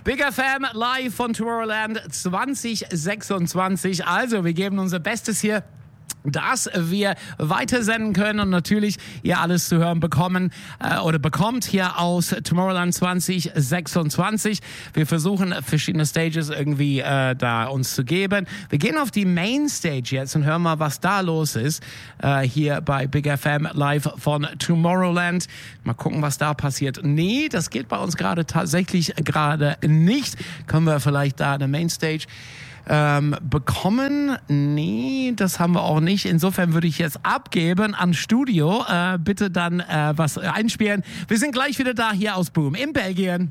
Big FM live von Tomorrowland 2026. Also, wir geben unser Bestes hier, dass wir weitersenden können und natürlich ihr alles zu hören bekommen oder bekommt hier aus Tomorrowland 2026. Wir versuchen verschiedene Stages irgendwie da uns zu geben. Wir gehen auf die Mainstage jetzt und hören mal, was da los ist hier bei Big FM live von Tomorrowland. Mal gucken, was da passiert. Nee, das geht bei uns tatsächlich nicht. Können wir vielleicht da eine Mainstage bekommen? Nee, das haben wir auch nicht. Insofern würde ich jetzt abgeben an Studio. Bitte dann was einspielen. Wir sind gleich wieder da hier aus Boom in Belgien.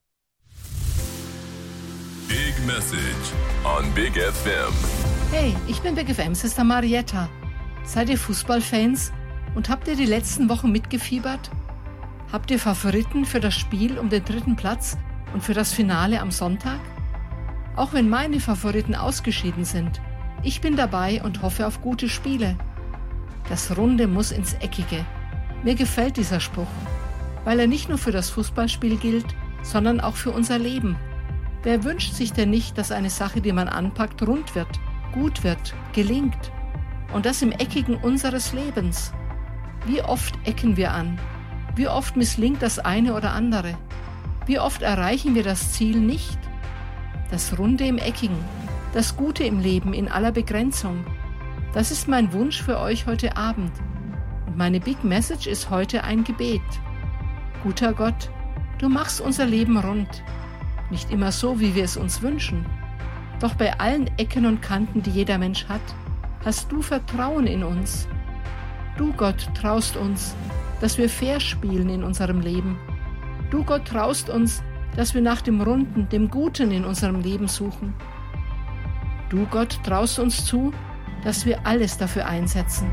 Big Message on Big FM. Hey, ich bin Big FM Sister Marietta. Seid ihr Fußballfans und habt ihr die letzten Wochen mitgefiebert? Habt ihr Favoriten für das Spiel um den 3. Platz und für das Finale am Sonntag? Auch wenn meine Favoriten ausgeschieden sind, ich bin dabei und hoffe auf gute Spiele. Das Runde muss ins Eckige. Mir gefällt dieser Spruch, weil er nicht nur für das Fußballspiel gilt, sondern auch für unser Leben. Wer wünscht sich denn nicht, dass eine Sache, die man anpackt, rund wird, gut wird, gelingt? Und das im Eckigen unseres Lebens. Wie oft ecken wir an? Wie oft misslingt das eine oder andere? Wie oft erreichen wir das Ziel nicht? Das Runde im Eckigen, das Gute im Leben in aller Begrenzung. Das ist mein Wunsch für euch heute Abend. Und meine Big Message ist heute ein Gebet. Guter Gott, du machst unser Leben rund. Nicht immer so, wie wir es uns wünschen. Doch bei allen Ecken und Kanten, die jeder Mensch hat, hast du Vertrauen in uns. Du, Gott, traust uns, dass wir fair spielen in unserem Leben. Du, Gott, traust uns, dass wir nach dem Runden, dem Guten in unserem Leben suchen. Du, Gott, traust uns zu, dass wir alles dafür einsetzen.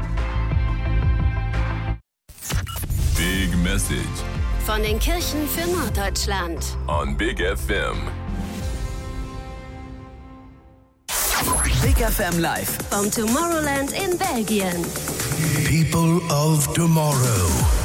Big Message von den Kirchen für Norddeutschland on Big FM. Big FM live vom Tomorrowland in Belgien. People of Tomorrow.